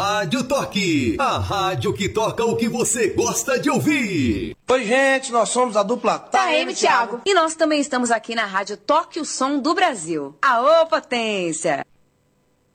Rádio Toque, a rádio que toca o que você gosta de ouvir. Oi, gente, nós somos a dupla Taeme e Thiago. E nós também estamos aqui na Rádio Toque o Som do Brasil. Aô, potência!